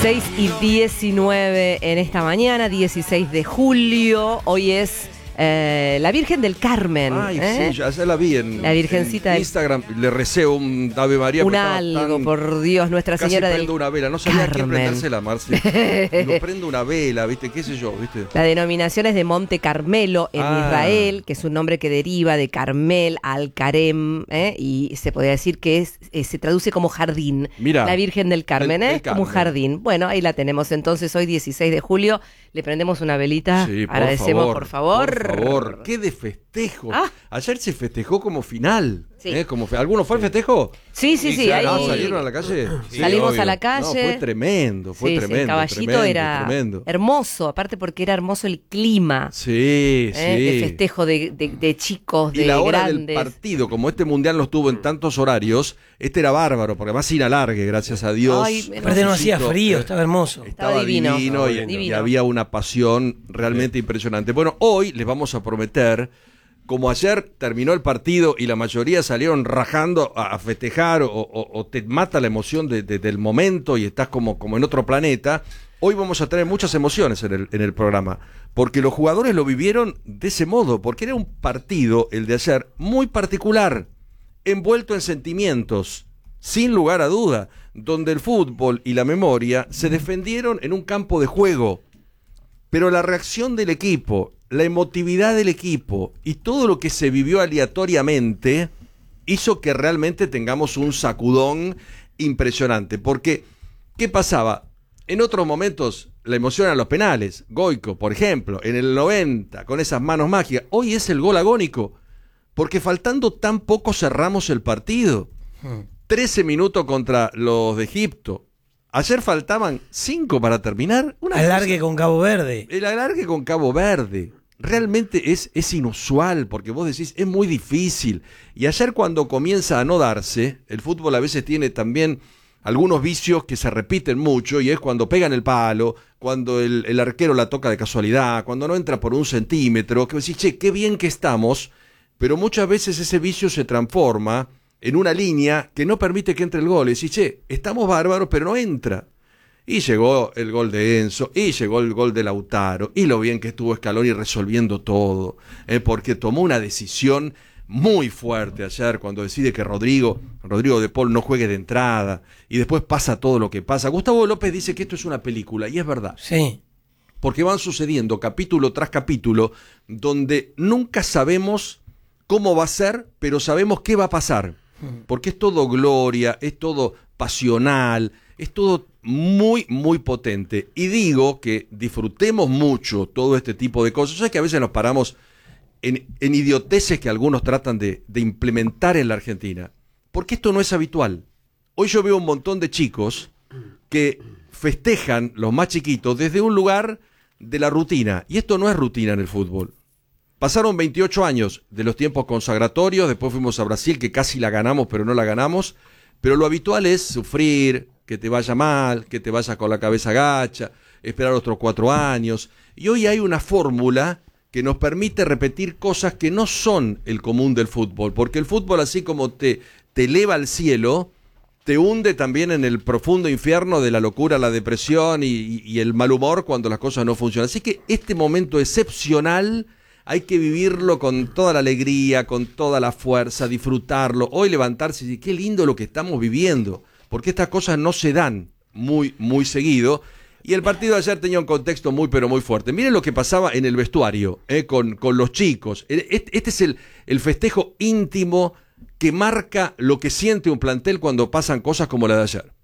6:19 en esta mañana, 16 de julio. Hoy es la Virgen del Carmen. Ay, sí, ya la vi en la Virgencita en Instagram. Le recé un Ave María. Un algo, por Dios, Nuestra Señora del prendo una vela. No sabía a quién Carmen. prendérsela, Marce. Digo, prendo una vela, ¿viste? ¿Qué sé yo? ¿Viste? La denominación es de Monte Carmelo en Israel, que es un nombre que deriva de Carmel al Karem, y se podría decir que se traduce como jardín. Mirá, la Virgen del Carmen, el como un jardín. Bueno, ahí la tenemos. Entonces, hoy 16 de julio, le prendemos una velita. Sí, agradecemos, por favor. Por favor, qué de festejo. Ah. Ayer se festejó como final. Sí. ¿Alguno fue el festejo? Sí. Claro, Ahí ¿salieron a la calle? Sí, salimos obvio. a la calle. No, fue tremendo, Sí, el caballito era hermoso, aparte porque era hermoso el clima. Sí, sí. De festejo de chicos, de y la hora grandes. del partido, como este mundial no estuvo en tantos horarios, este era bárbaro, porque además sin alargue, gracias a Dios. Ay, aparte no hacía frío, estaba hermoso. Estaba divino, y había una pasión realmente impresionante. Bueno, hoy les vamos a prometer, como ayer terminó el partido y la mayoría salieron rajando a festejar o te mata la emoción del momento y estás como en otro planeta, hoy vamos a tener muchas emociones en el programa, porque los jugadores lo vivieron de ese modo, porque era un partido, el de ayer, muy particular, envuelto en sentimientos, sin lugar a duda, donde el fútbol y la memoria se defendieron en un campo de juego, pero la reacción del equipo, la emotividad del equipo y todo lo que se vivió aleatoriamente hizo que realmente tengamos un sacudón impresionante. Porque, ¿qué pasaba? En otros momentos la emoción eran los penales. Goico, por ejemplo, en el 90, con esas manos mágicas. Hoy es el gol agónico, porque faltando tan poco cerramos el partido. 13 minutos contra los de Egipto. Ayer faltaban 5 para terminar. Alargue con Cabo Verde. El alargue con Cabo Verde. Realmente es inusual, porque vos decís, es muy difícil. Y ayer cuando comienza a no darse, el fútbol a veces tiene también algunos vicios que se repiten mucho, y es cuando pegan el palo, cuando el arquero la toca de casualidad, cuando no entra por un centímetro, que decís, che, qué bien que estamos, pero muchas veces ese vicio se transforma en una línea que no permite que entre el gol. Y decís, che, estamos bárbaros, pero no entra. Y llegó el gol de Enzo, y llegó el gol de Lautaro, y lo bien que estuvo Scaloni resolviendo todo, porque tomó una decisión muy fuerte ayer cuando decide que Rodrigo de Paul no juegue de entrada, y después pasa todo lo que pasa. Gustavo López dice que esto es una película, y es verdad. Sí. Porque van sucediendo capítulo tras capítulo, donde nunca sabemos cómo va a ser, pero sabemos qué va a pasar. Porque es todo gloria, es todo pasional, es todo muy, muy potente. Y digo que disfrutemos mucho todo este tipo de cosas. Yo sé que a veces nos paramos en idioteces que algunos tratan de implementar en la Argentina, porque esto no es habitual. Hoy yo veo un montón de chicos que festejan, los más chiquitos, desde un lugar de la rutina. Y esto no es rutina en el fútbol. Pasaron 28 años de los tiempos consagratorios, después fuimos a Brasil, que casi la ganamos, pero no la ganamos. Pero lo habitual es sufrir, que te vaya mal, que te vayas con la cabeza gacha, esperar otros 4 años. Y hoy hay una fórmula que nos permite repetir cosas que no son el común del fútbol, porque el fútbol, así como te eleva al cielo, te hunde también en el profundo infierno de la locura, la depresión y el mal humor cuando las cosas no funcionan. Así que este momento excepcional hay que vivirlo con toda la alegría, con toda la fuerza, disfrutarlo. Hoy levantarse y decir, qué lindo lo que estamos viviendo, porque estas cosas no se dan muy, muy seguido. Y el partido de ayer tenía un contexto muy, pero muy fuerte. Miren lo que pasaba en el vestuario, con los chicos. Este es el festejo íntimo que marca lo que siente un plantel cuando pasan cosas como la de ayer.